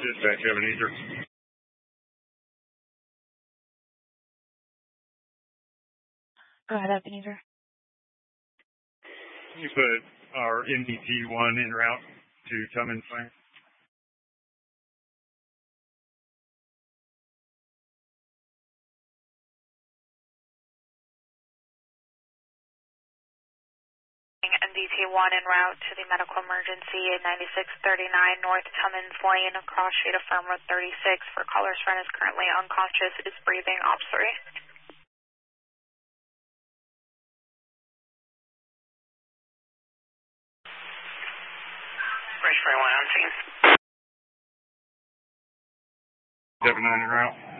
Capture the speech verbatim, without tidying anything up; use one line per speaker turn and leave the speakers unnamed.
Dispatch, Ebenezer.
Go ahead, Ebenezer.
Can you put our M D T one en route to Cummins Lane?
M D T one en route to the medical emergency at ninety-six thirty-nine North Cummins Lane, across street of Firm Road thirty-six, for caller's friend is currently unconscious, is breathing, ops three.
Bridge forty-one on scene.
seven nine en route.